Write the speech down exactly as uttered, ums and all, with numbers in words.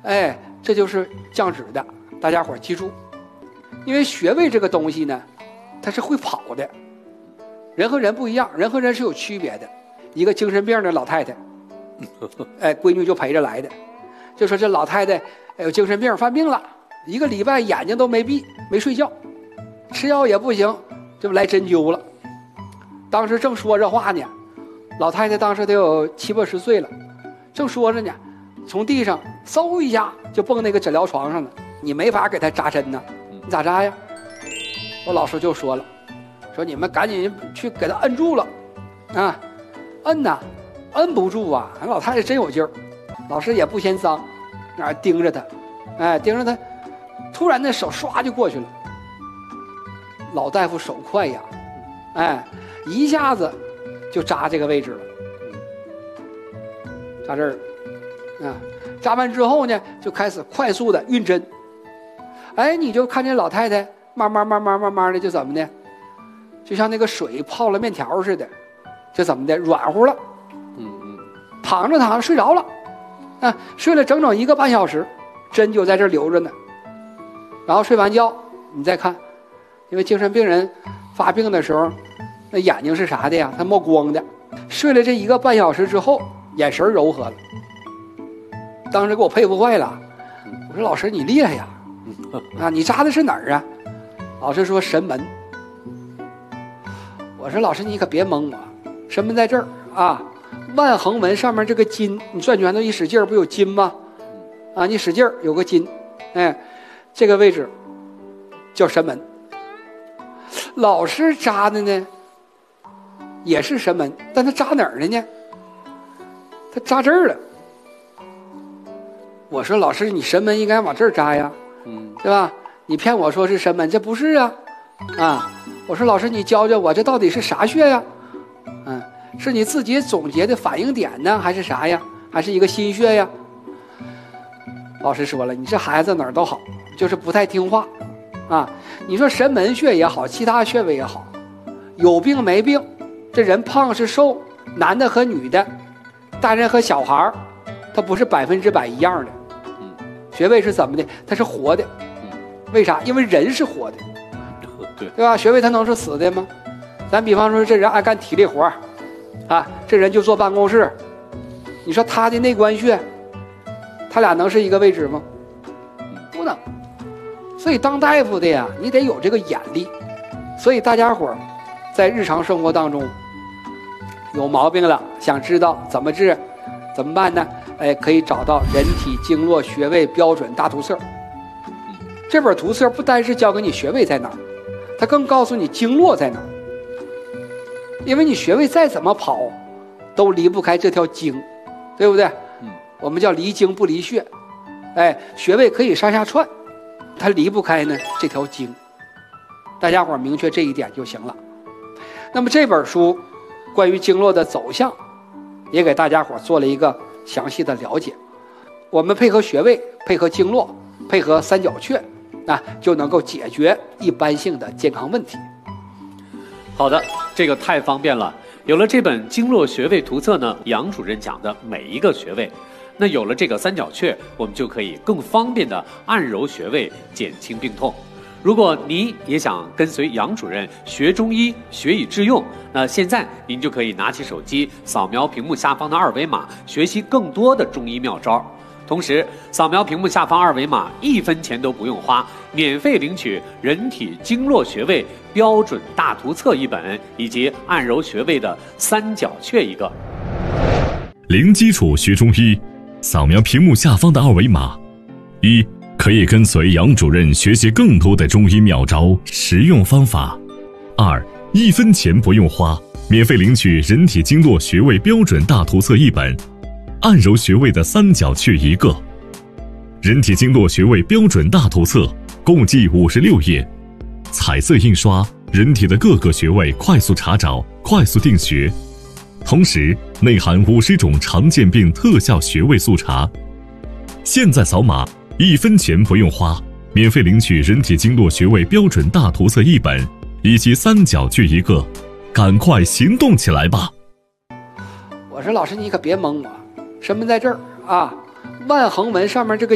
哎，这就是降脂的，大家伙记住。因为穴位这个东西呢，它是会跑的，人和人不一样，人和人是有区别的。一个精神病的老太太，哎，闺女就陪着来的，就说这老太太哎有精神病犯病了，一个礼拜眼睛都没闭，没睡觉，吃药也不行，就来针灸了。当时正说这话呢，老太太当时得有七八十岁了，正说着呢，从地上嗖一下就蹦那个诊疗床上了。你没法给她扎针呢，你咋扎呀？我老师就说了，说你们赶紧去给她摁住了啊，摁呐，摁不住啊，俺老太太真有劲儿。老师也不嫌脏，那盯着她，哎，盯着她，突然那手唰就过去了。老大夫手快呀，哎，一下子就扎这个位置了，扎这儿了，啊，扎完之后呢，就开始快速的运针。哎，你就看见老太太慢慢慢慢慢慢的就怎么的，就像那个水泡了面条似的，就怎么的软乎了， 嗯嗯， 躺着躺着睡着了，啊，睡了整整一个半小时，针就在这留着呢。然后睡完觉，你再看，因为精神病人发病的时候，那眼睛是啥的呀？他冒光的。睡了这一个半小时之后，眼神柔和了。当时给我佩服坏了，我说老师你厉害呀！啊，你扎的是哪儿啊？老师说神门。我说老师你可别蒙我，神门在这儿啊，万横纹上面这个筋，你转拳头一使劲不有筋吗？啊，你使劲有个筋，哎，这个位置叫神门。老师扎的呢也是神门，但他扎哪儿了呢？他扎这儿了。我说老师你神门应该往这儿扎呀，嗯，对吧？你骗我说是神门，这不是啊，啊！我说老师你教教我，这到底是啥穴呀？嗯，是你自己总结的反应点呢，还是啥呀？还是一个心穴呀？老师说了，你这孩子哪儿都好，就是不太听话啊！你说神门穴也好，其他穴位也好，有病没病，这人胖是瘦，男的和女的，大人和小孩，他不是百分之百一样的。穴位是怎么的？它是活的，为啥？因为人是活的，对对吧？穴位它能是死的吗？咱比方说这人爱干体力活啊，这人就坐办公室，你说他的内关穴，他俩能是一个位置吗？不能。所以当大夫的呀，你得有这个眼力。所以大家伙在日常生活当中有毛病了，想知道怎么治，怎么办呢？哎，可以找到《人体经络穴位标准大图册》。这本图册不单是教给你穴位在哪儿，它更告诉你经络在哪儿。因为你穴位再怎么跑，都离不开这条经，对不对？嗯，我们叫离经不离穴。哎，穴位可以上下串，它离不开呢这条经。大家伙明确这一点就行了。那么这本书关于经络的走向，也给大家伙做了一个详细的了解。我们配合穴位，配合经络，配合三角穴，啊，就能够解决一般性的健康问题。 好的，这个太方便了。有了这本经络穴位图册呢，杨主任讲的每一个穴位，那有了这个三角穴，我们就可以更方便的按揉穴位，减轻病痛。如果您也想跟随杨主任学中医，学以致用，那现在您就可以拿起手机，扫描屏幕下方的二维码，学习更多的中医妙招。同时，扫描屏幕下方二维码，一分钱都不用花，免费领取《人体经络穴位标准大图册》一本，以及按揉穴位的三角穴一个。 零基础学中医，扫描屏幕下方的二维码，一可以跟随杨主任学习更多的中医妙招、实用方法；二一分钱不用花，免费领取《人体经络穴位标准大图册》一本。按揉穴位的三角穴一个，人体经络穴位标准大图册共计五十六页，彩色印刷，人体的各个穴位快速查找，快速定穴，同时内含五十种常见病特效穴位速查。现在扫码，一分钱不用花，免费领取人体经络穴位标准大图册一本，以及三角穴一个，赶快行动起来吧！ 我说老师你可别蒙我，神门在这儿啊，万横纹上面这个